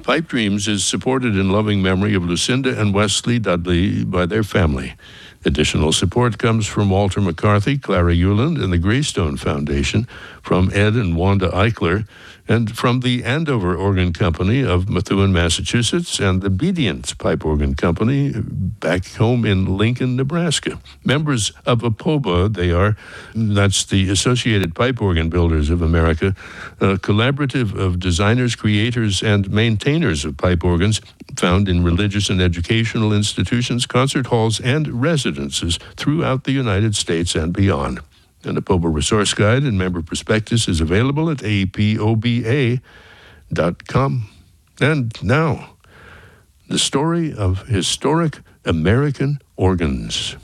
Pipe Dreams is supported in loving memory of Lucinda and Wesley Dudley by their family. Additional support comes from Walter McCarthy, Clara Euland, and the Greystone Foundation, from Ed and Wanda Eichler, and from the Andover Organ Company of Methuen, Massachusetts, and the Bedience Pipe Organ Company back home in Lincoln, Nebraska. Members of APOBA, that's the Associated Pipe Organ Builders of America, a collaborative of designers, creators, and maintainers of pipe organs found in religious and educational institutions, concert halls, and residences throughout the United States and beyond. An APOBA resource guide and member prospectus is available at apoba.com. And now, the story of historic American organs.